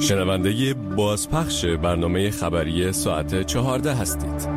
شنونده بازپخش برنامه خبری ساعت 14 هستید.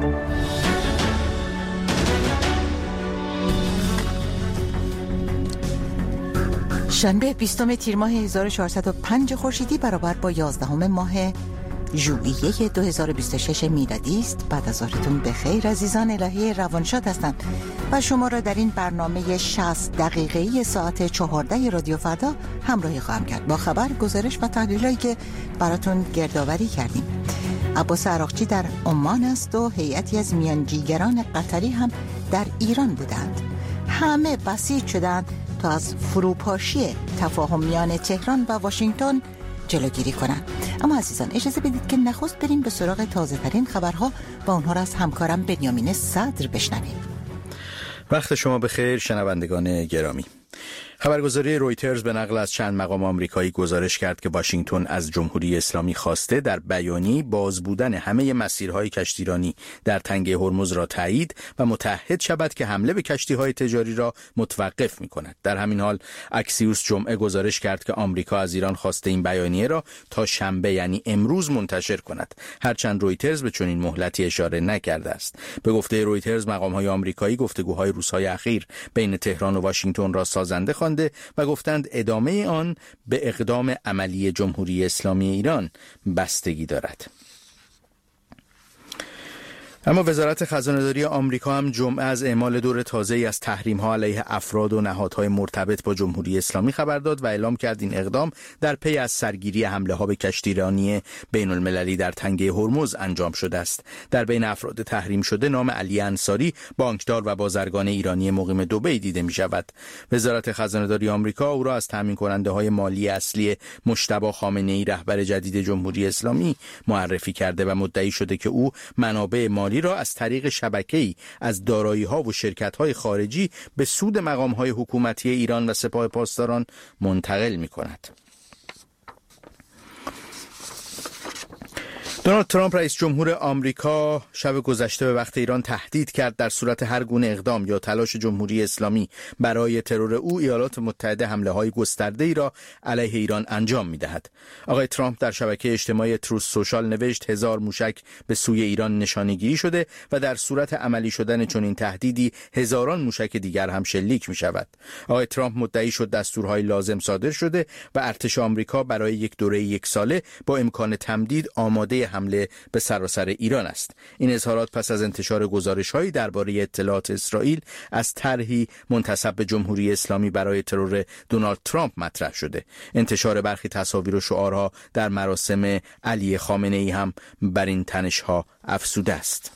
شنبه 20 تیر ماه 1405 خورشیدی برابر با 11 ماه ژوئیه 2026 میلادی است. بعد از ظهرتون بخیر عزیزان. الهی روانشاد هستند و شما را در این برنامه 60 دقیقه‌ای ساعت 14 رادیو فردا همراهی خواهم کرد با خبر، گزارش و تحلیلایی که براتون گردآوری کردیم. عباس عراقچی در عمان است و هیئتی از میانجیگران قطری هم در ایران بودند. همه بسیج شدند تا از فروپاشی تفاهم میان تهران و واشنگتن جلوگیری کنند. اما عزیزان اجازه بدید که نخست بریم به سراغ تازه ترین خبرها و اونها را از همکارم بنیامین صدر بشنویم. وقت شما بخیر شنوندگان گرامی. خبرگزاری رویترز به نقل از چند مقام آمریکایی گزارش کرد که واشنگتن از جمهوری اسلامی خواسته در بیانیه‌ای باز بودن همه مسیرهای کشتیرانی در تنگه هرمز را تایید و متعهد شود که حمله به کشتی‌های تجاری را متوقف می‌کند. در همین حال اکسیوس جمعه گزارش کرد که آمریکا از ایران خواسته این بیانیه را تا شنبه یعنی امروز منتشر کند، هرچند رویترز به چنین مهلتی اشاره نکرده است. به گفته رویترز مقام‌های آمریکایی گفتگوهای روزهای اخیر بین تهران و واشنگتن را سازنده خوانده و گفتند ادامه آن به اقدام عملی جمهوری اسلامی ایران بستگی دارد. اما وزارت خزانه‌داری آمریکا هم جمعه از اعمال دور تازه‌ای از تحریم‌ها علیه افراد و نهادهای مرتبط با جمهوری اسلامی خبر داد و اعلام کرد این اقدام در پی از سرگیری حمله‌ها به کشتیرانی بین‌المللی در تنگه هرمز انجام شده است. در بین افراد تحریم شده نام علی انصاری، بانکدار و بازرگان ایرانی مقیم دبی دیده می‌شود. وزارت خزانه‌داری آمریکا او را از تامین کننده‌های مالی اصلی مجتبی خامنه‌ای رهبر جدید جمهوری اسلامی معرفی کرده و مدعی شده که او منابع مالی را از طریق شبکه‌ای از دارایی‌ها و شرکت‌های خارجی به سود مقام‌های حکومتی ایران و سپاه پاسداران منتقل می‌کند. دونالد ترامپ رئیس جمهور آمریکا شب گذشته به وقت ایران تهدید کرد در صورت هر گونه اقدام یا تلاش جمهوری اسلامی برای ترور او، ایالات متحده حمله‌های گسترده‌ای را علیه ایران انجام می‌دهد. آقای ترامپ در شبکه اجتماعی تروث سوشال نوشت 1000 موشک به سوی ایران نشانه‌گیری شده و در صورت عملی شدن چنین تهدیدی هزاران موشک دیگر هم شلیک می‌شود. آقای ترامپ مدعی شد دستورهای لازم صادر شده و ارتش آمریکا برای یک دوره 1 ساله با امکان تمدید آماده حمله به سراسر ایران است. این اظهارات پس از انتشار گزارش‌هایی درباره اطلاعات اسرائیل از طرحی منتسب به جمهوری اسلامی برای ترور دونالد ترامپ مطرح شده. انتشار برخی تصاویر و شعارها در مراسم علی خامنه‌ای هم بر این تنش‌ها افزوده است.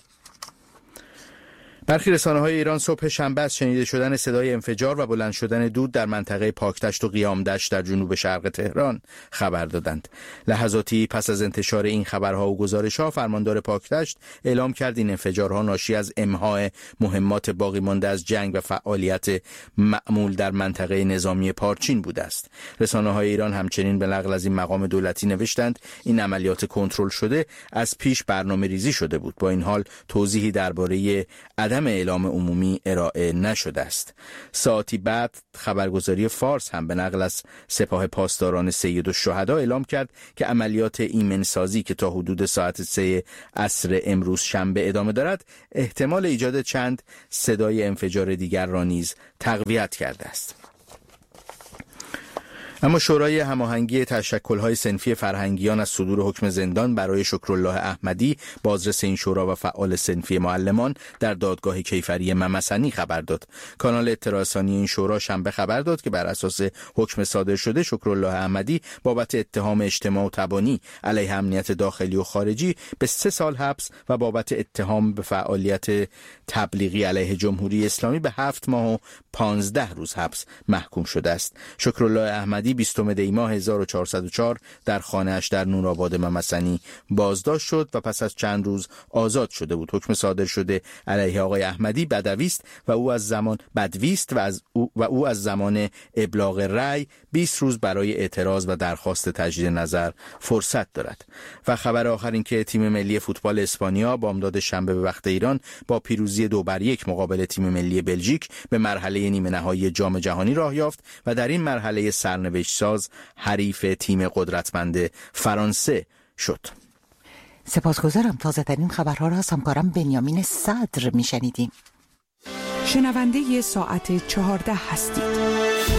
برخی رسانه‌های ایران صبح شنبه از شنیده شدن صدای انفجار و بلند شدن دود در منطقه پاکدشت و قیامدشت در جنوب شرق تهران خبر دادند. لحظاتی پس از انتشار این خبرها و گزارش‌ها، فرماندار پاکدشت اعلام کرد این انفجارها ناشی از امحاء مهمات باقی مانده از جنگ و فعالیت معمول در منطقه نظامی پارچین بوده است. رسانه‌های ایران همچنین به نقل از این مقام دولتی نوشتند این عملیات کنترل شده از پیش برنامه‌ریزی شده بود. با این حال توضیحی درباره عدم اعلام عمومی ارائه نشده است. ساعتی بعد خبرگزاری فارس هم به نقل از سپاه پاسداران سید الشهدا اعلام کرد که عملیات ایمنسازی که تا حدود ساعت 3 عصر امروز شنبه ادامه دارد احتمال ایجاد چند صدای انفجار دیگر را نیز تقویت کرده است. اما شورای هماهنگی تشکل‌های صنفی فرهنگیان از صدور حکم زندان برای شکرالله احمدی، بازرس این شورا و فعال صنفی معلمان، در دادگاه کیفری ممسنی خبر داد. کانال اطلاع رسانی این شورا شنبه خبر داد که بر اساس حکم صادر شده شکرالله احمدی بابت اتهام اجتماع و تبانی علیه امنیت داخلی و خارجی به 3 سال حبس و بابت اتهام به فعالیت تبلیغی علیه جمهوری اسلامی به 7 ماه و 15 روز حبس محکوم شده است. شکرالله احمدی 20 دی ماه 1404 در خانه‌اش در نورآباد ممسنی بازداشت شد و پس از چند روز آزاد شده بود. حکم صادر شده علیه آقای احمدی بدویست و او از زمان ابلاغ رأی 20 روز برای اعتراض و درخواست تجدید نظر فرصت دارد. و خبر آخر این که تیم ملی فوتبال اسپانیا بامداد شنبه به وقت ایران با پیروزی 2-1 مقابل تیم ملی بلژیک به مرحله نیمه نهایی جام جهانی راه یافت و در این مرحله سرنوشت نوشتساز حریف تیم قدرتمند فرانسه شد. سپاسگزارم. تازه ترین خبرها را از همکارم بنیامین صدر میشنیدیم. شنونده ساعت 14 هستید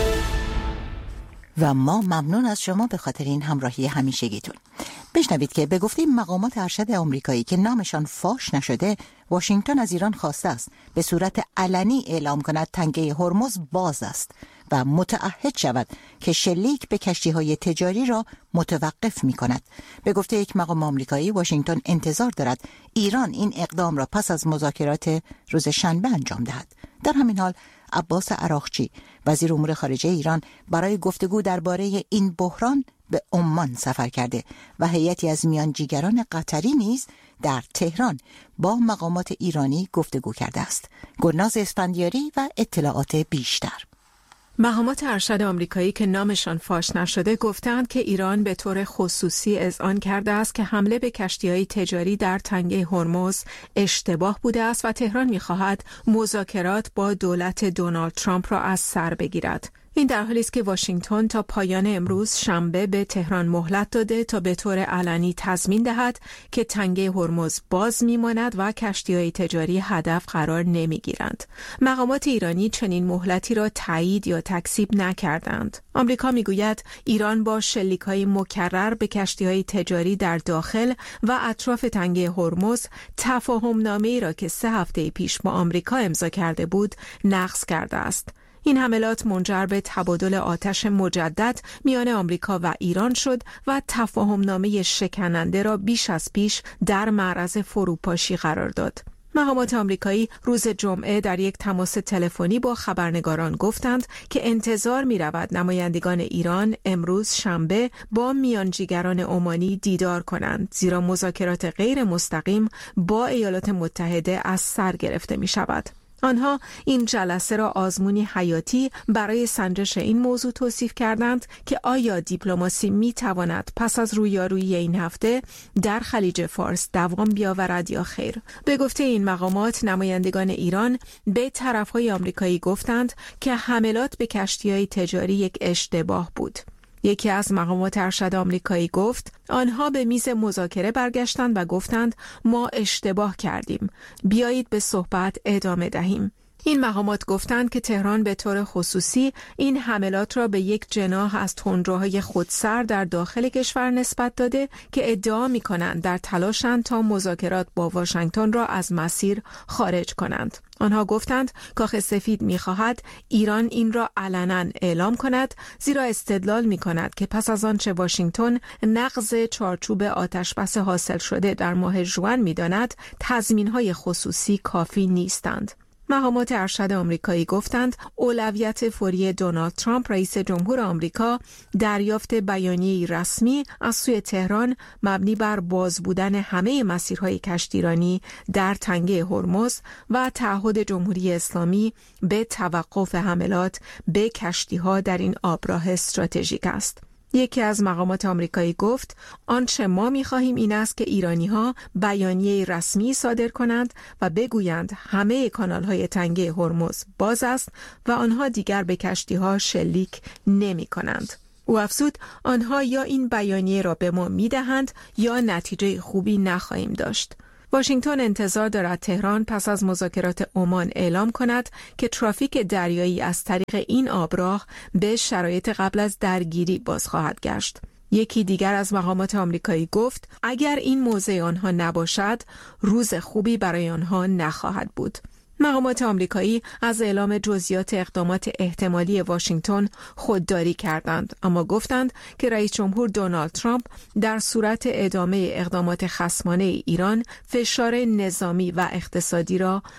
و ما ممنون از شما به خاطر این همراهی همیشگیتون. بشنوید که به گفته مقامات ارشد آمریکایی که نامشان فاش نشده، واشنگتن از ایران خواسته است به صورت علنی اعلام کند تنگه هرمز باز است و متعهد شود که شلیک به کشتی‌های تجاری را متوقف می‌کند. به گفته یک مقام آمریکایی، واشنگتن انتظار دارد ایران این اقدام را پس از مذاکرات روز شنبه انجام دهد. در همین حال عباس عراقچی، وزیر امور خارجه ایران، برای گفتگو درباره این بحران به عمان سفر کرده و هیئتی از میانجیگران قطری نیز در تهران با مقامات ایرانی گفتگو کرده است. گلناز اسفندیاری و اطلاعات بیشتر. مقامات ارشد آمریکایی که نامشان فاش نشده گفتند که ایران به طور خصوصی اذعان کرده است که حمله به کشتی‌های تجاری در تنگه هرمز اشتباه بوده است و تهران می‌خواهد مذاکرات با دولت دونالد ترامپ را از سر بگیرد. این در حالی است که واشنگتن تا پایان امروز شنبه به تهران مهلت داده تا به طور علنی تضمین دهد که تنگه هرمز باز میماند و کشتی‌های تجاری هدف قرار نمیگیرند. مقامات ایرانی چنین مهلتی را تایید یا تکذیب نکردند. آمریکا میگوید ایران با شلیک‌های مکرر به کشتی‌های تجاری در داخل و اطراف تنگه هرمز تفاهم‌نامه‌ای را که 3 هفته پیش با آمریکا امضا کرده بود نقض کرده است. این حملات منجر به تبادل آتش مجدد میان آمریکا و ایران شد و تفاهمنامه شکننده را بیش از پیش در معرض فروپاشی قرار داد. مقامات آمریکایی روز جمعه در یک تماس تلفنی با خبرنگاران گفتند که انتظار می‌رود نمایندگان ایران امروز شنبه با میانجیگران عمانی دیدار کنند، زیرا مذاکرات غیر مستقیم با ایالات متحده از سر گرفته می‌شود. آنها این جلسه را آزمونی حیاتی برای سنجش این موضوع توصیف کردند که آیا دیپلماسی می تواند پس از رویارویی این هفته در خلیج فارس دوام بیاورد یا خیر. به گفته این مقامات، نمایندگان ایران به طرفهای آمریکایی گفتند که حملات به کشتی‌های تجاری یک اشتباه بود. یکی از مقامات ارشد آمریکایی گفت آنها به میز مذاکره برگشتند و گفتند ما اشتباه کردیم، بیایید به صحبت ادامه دهیم. این مقامات گفتند که تهران به طور خصوصی این حملات را به یک جناح از تندروهای خودسر در داخل کشور نسبت داده که ادعا می‌کنند در تلاشند تا مذاکرات با واشنگتن را از مسیر خارج کنند. آنها گفتند کاخ سفید می‌خواهد ایران این را علنا اعلام کند، زیرا استدلال می‌کند که پس از آنچه واشنگتن نقض چارچوب آتشبس حاصل شده در ماه ژوئن می‌داند، تضمین‌های خصوصی کافی نیستند. مقامات ارشد آمریکایی گفتند اولویت فوری دونالد ترامپ رئیس جمهور آمریکا دریافت بیانیه‌ای رسمی از سوی تهران مبنی بر باز بودن همه مسیرهای کشتیرانی در تنگه هرمز و تعهد جمهوری اسلامی به توقف حملات به کشتی‌ها در این آبراه استراتژیک است. یکی از مقامات آمریکایی گفت آنچه ما می‌خواهیم این است که ایرانی‌ها بیانیه رسمی صادر کنند و بگویند همه کانال‌های تنگه هرمز باز است و آنها دیگر به کشتی‌ها شلیک نمی‌کنند. او افزود آنها یا این بیانیه را به ما می‌دهند یا نتیجه خوبی نخواهیم داشت. واشنگتن انتظار دارد تهران پس از مذاکرات عمان اعلام کند که ترافیک دریایی از طریق این آبراه به شرایط قبل از درگیری باز خواهد گشت. یکی دیگر از مقامات آمریکایی گفت اگر این موضع آنها نباشد، روز خوبی برای آنها نخواهد بود. مقامات آمریکایی از اعلام جزئیات اقدامات احتمالی واشنگتن خودداری کردند، اما گفتند که رئیس جمهور دونالد ترامپ در صورت ادامه اقدامات خصمانه ایران فشار نظامی و اقتصادی را